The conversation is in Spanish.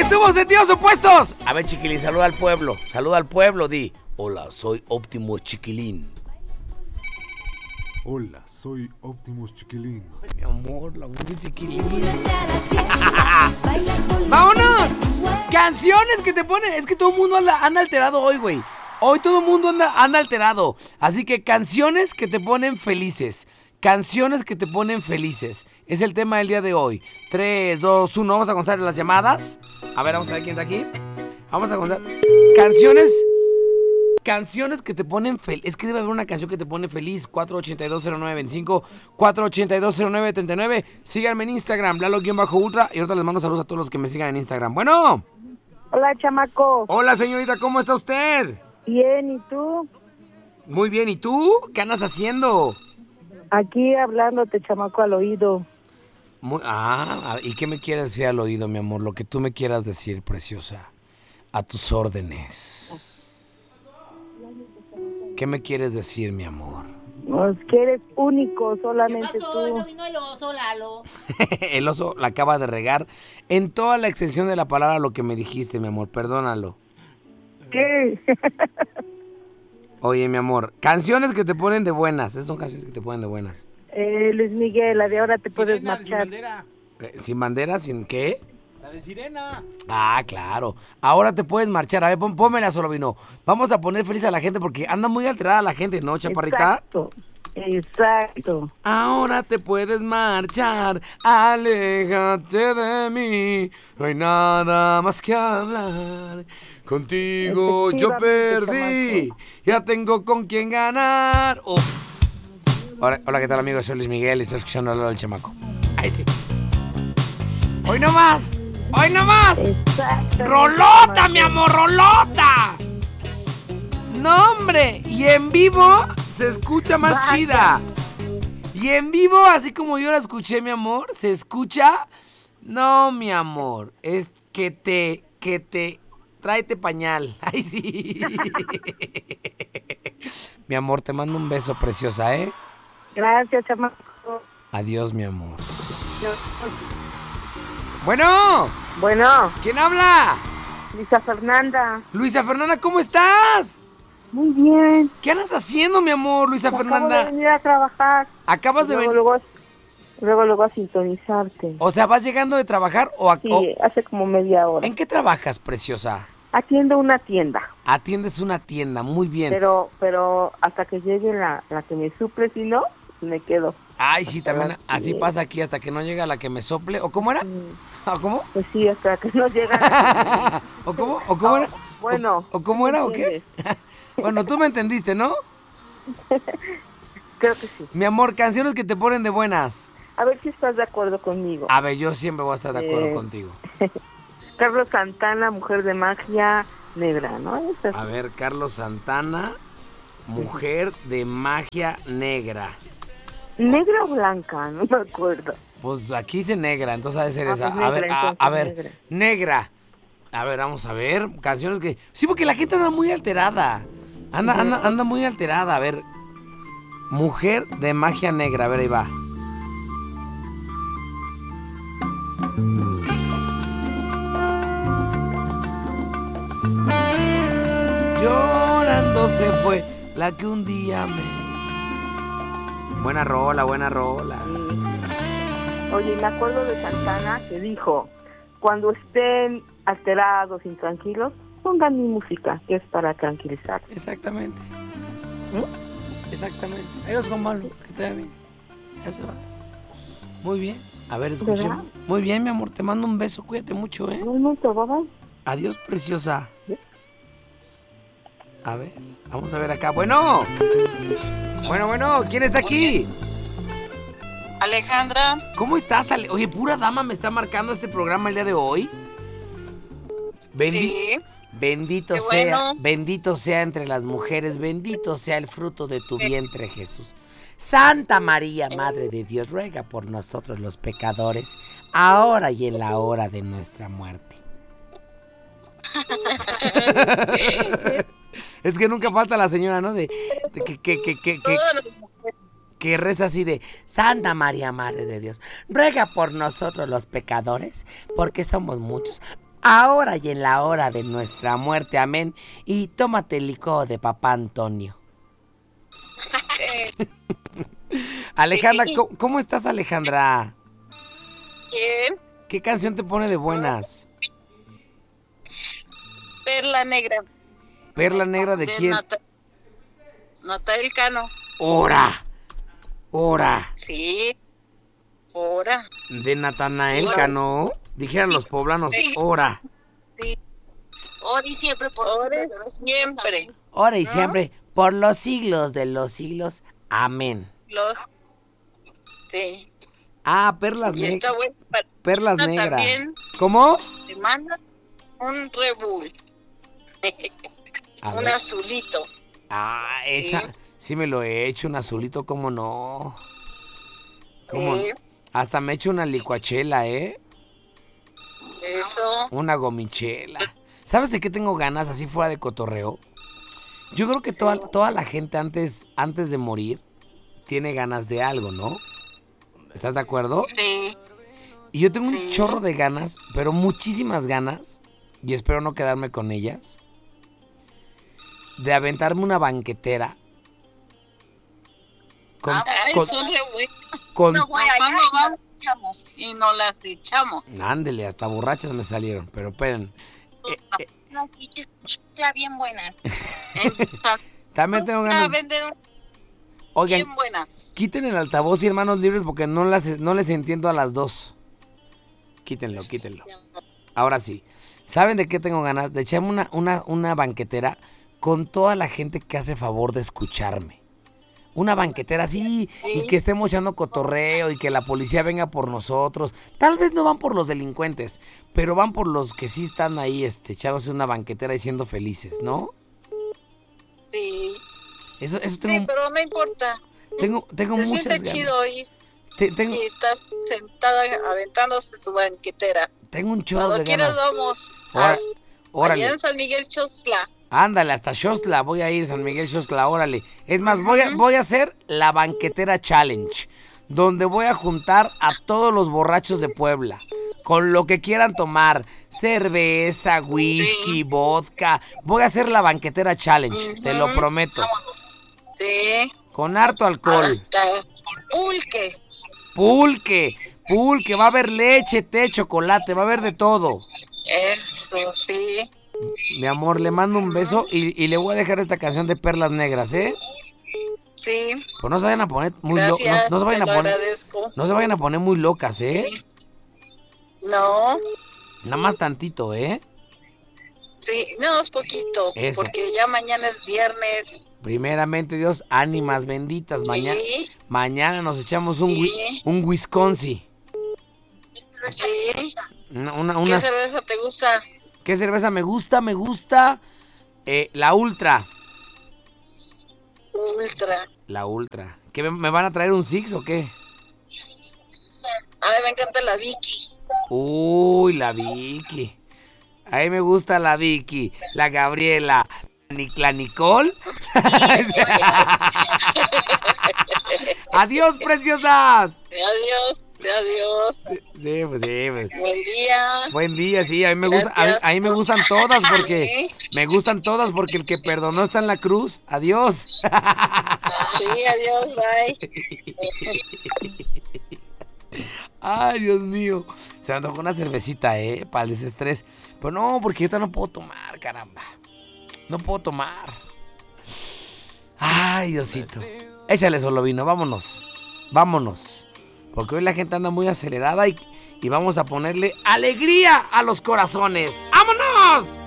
estuvo Sentidos Opuestos. A ver, Chiquilín, saluda al pueblo. Saluda al pueblo, di. Hola, soy Optimus Chiquilín. Hola, soy Optimus Chiquilín. Ay, mi amor, la voz de Chiquilín. ¡Vámonos! Canciones que te ponen. Es que todo el mundo anda alterado hoy, güey. Hoy todo el mundo anda alterado. Así que canciones que te ponen felices. Canciones que te ponen felices. Es el tema del día de hoy. 3, 2, 1. Vamos a contar las llamadas. A ver, vamos a ver quién está aquí. Vamos a contar. Canciones que te ponen feliz. Es que debe haber una canción que te pone feliz. 4820925, 4820939. Síganme en Instagram, Lalo-Ultra. Y ahorita les mando saludos a todos los que me sigan en Instagram. Bueno. Hola, chamaco. Hola, señorita, ¿cómo está usted? Bien, ¿y tú? Muy bien, ¿y tú? ¿Qué andas haciendo? Aquí hablándote, chamaco, al oído. ¿Y qué me quieres decir al oído, mi amor? Lo que tú me quieras decir, preciosa. A tus órdenes. ¿Qué me quieres decir, mi amor? No, es que eres único, solamente ¿Qué pasó? tú. No vino el oso, Lalo. El oso la acaba de regar en toda la extensión de la palabra lo que me dijiste, mi amor. Perdónalo. ¿Qué? Oye, mi amor, canciones que te ponen de buenas. Esas son canciones que te ponen de buenas. Luis Miguel, la de ahora te puedes Sirena, marchar. Sin bandera. ¿Sin bandera? ¿Sin qué? La de Sirena. Ah, claro. Ahora te puedes marchar. A ver, pónmela, solo vino. Vamos a poner feliz a la gente porque anda muy alterada la gente, ¿no, chaparrita? Exacto. Ahora te puedes marchar. Aléjate de mí. No hay nada más que hablar. Contigo yo perdí. Chamaco. Ya tengo con quién ganar. Uf. Hola, ¿qué tal, amigos? Soy Luis Miguel y estoy escuchando al lado del chamaco. Ahí sí. ¡Hoy no más! ¡Hoy no más! Exacto. ¡Rolota, chamaco. mi amor! ¡Rolota! ¡No, hombre! Y en vivo se escucha más Vaya. chida. Y en vivo, así como yo la escuché, mi amor, se escucha... No, mi amor. Es que te... Tráete pañal. Ay, sí. Mi amor, te mando un beso, preciosa, ¿eh? Gracias, chamaco. Adiós, mi amor. Bueno, Bueno, ¿quién habla? Lisa Fernanda. Luisa Fernanda, ¿cómo estás? Muy bien. ¿Qué andas haciendo, mi amor, Luisa Acabo de Fernanda? venir a trabajar. Acabas de venir. Luego a sintonizarte. O sea, ¿vas llegando de trabajar o Sí, hace como media hora. ¿En qué trabajas, preciosa? Atiendo una tienda. Atiendes una tienda, muy bien. Pero hasta que llegue la que me suple, si no, me quedo. Ay, sí, también Sí. así pasa aquí hasta que no llega la que me sople. ¿O cómo era? ¿O cómo? Pues sí, hasta que no llega. ¿O cómo? ¿O cómo era? Bueno. ¿O cómo era o qué? Bueno, tú me entendiste, ¿no? Creo que sí. Mi amor, canciones que te ponen de buenas. A ver si estás de acuerdo conmigo. A ver, yo siempre voy a estar de acuerdo contigo. Carlos Santana, Mujer de Magia Negra, ¿no? Esa A ver, Carlos Santana, Mujer de Magia Negra. ¿Negra o blanca? No me acuerdo. Pues aquí dice negra, entonces ha de ser esa. Pues A ver, negra, entonces, a ver, negra. negra. A ver, vamos a ver, canciones que... Sí, porque la gente anda muy alterada. Anda muy alterada. A ver, Mujer de Magia Negra. A ver, ahí va. Llorando se fue la que un día me... Buena rola, buena rola. Oye, me acuerdo de Santana que dijo, cuando estén alterados, intranquilos, pongan mi música, que es para tranquilizar. Exactamente. ¿Mm? Exactamente. Adiós, Juan Pablo, que te vaya bien. Ya se va. Muy bien. A ver, escuchen. ¿Verdad? Muy bien, mi amor, te mando un beso, cuídate mucho, ¿eh? Muy mucho, bye. Adiós, preciosa. A ver, vamos a ver acá. Bueno, ¿quién está aquí? Alejandra. ¿Cómo estás, Oye, pura dama me está marcando este programa el día de hoy. Sí. Bendito Qué sea, bueno. bendito sea entre las mujeres, bendito sea el fruto de tu vientre, Jesús. Santa María, Madre de Dios, ruega por nosotros los pecadores, ahora y en la hora de nuestra muerte. Es que nunca falta la señora, ¿no? Que reza así de Santa María, Madre de Dios, ruega por nosotros los pecadores, porque somos muchos, ahora y en la hora de nuestra muerte, amén. Y tómate el licor de Papá Antonio. Alejandra, ¿cómo estás, Alejandra? Bien. ¿Qué canción te pone de buenas? Perla Negra. ¿Perla Negra de quién? Natael Cano. ¡Ora! Sí. Ora. De Natanael Cano. Dijeran los poblanos, Sí. ¡ora! Sí. Ora y siempre por ora siempre. Ora y siempre, por los siglos de los siglos. Amén. Sí. Ah, perlas Y negras. está bueno para Perlas negras. también. ¿Cómo? Te manda un Rebul. A Un ver. azulito. Ah, hecha. Sí me lo he hecho, un azulito, ¿cómo no? ¿Cómo no? Sí. Hasta me he hecho una licuachela, ¿eh? Eso. Una gomichela. ¿Sabes de qué tengo ganas así fuera de cotorreo? Yo creo que toda la gente antes de morir tiene ganas de algo, ¿no? ¿Estás de acuerdo? Sí. Y yo tengo un Sí. chorro de ganas, pero muchísimas ganas, y espero no quedarme con ellas, de aventarme una banquetera. Ay, son re buenas. con Cuando vamos, echamos y no las echamos. ándele, hasta borrachas me salieron, pero esperen. Unas bichos chistla bien buenas. También tengo ganas. Venden Oigan, bien buenas. quiten el altavoz y hermanos libres porque no les entiendo a las dos. Quítenlo. Ahora sí. ¿Saben de qué tengo ganas? De echarme una banquetera con toda la gente que hace favor de escucharme. Una banquetera así y que estemos echando cotorreo y que la policía venga por nosotros. Tal vez no van por los delincuentes, pero van por los que sí están ahí echándose una banquetera y siendo felices, ¿no? Sí. Eso Sí, tengo, pero no importa. tengo Se muchas siente ganas. chido ir Tengo, y estar sentada aventándose su banquetera. tengo un chorro Cuando de quieras ganas. vamos. Órale. Allá en San Miguel Chosla. Ándale, hasta Xostla, voy a ir, San Miguel Xostla, órale. Es más, voy a hacer la banquetera challenge, donde voy a juntar a todos los borrachos de Puebla, con lo que quieran tomar, cerveza, whisky, vodka. Voy a hacer la banquetera challenge, te lo prometo, Sí. con harto alcohol. Hasta pulque. Pulque, va a haber leche, té, chocolate, va a haber de todo. Eso, sí. Mi amor, le mando un beso y le voy a dejar esta canción de Perlas Negras, ¿eh? Sí. Pues no se vayan a poner muy Gracias, no se vayan te a lo poner, agradezco. no se vayan a poner muy locas, ¿eh? No. Nada más tantito, ¿eh? Sí, no, es poquito. Eso. Porque ya mañana es viernes. Primeramente, Dios, ánimas benditas. Sí. Mañana nos echamos Sí. un Wisconsin. Sí. Una ¿Qué cerveza te gusta? ¿Qué cerveza me gusta? La Ultra. Ultra. La Ultra. ¿Qué me van a traer un Six o qué? A mí me encanta la Vicky. Uy, la Vicky. A mí me gusta la Vicky, la Gabriela, la Nicole. Adiós, preciosas. Adiós. Sí, pues. Buen día. Buen día, sí, a mí me gusta, a mí me gustan todas porque el que perdonó está en la cruz. Adiós. Sí, adiós, bye. Ay, Dios mío. Se me antojó una cervecita, para el desestrés. Pero no, porque ahorita no puedo tomar, caramba. No puedo tomar. Ay, Diosito. Échale solo vino, vámonos. Porque hoy la gente anda muy acelerada y vamos a ponerle alegría a los corazones. ¡Vámonos!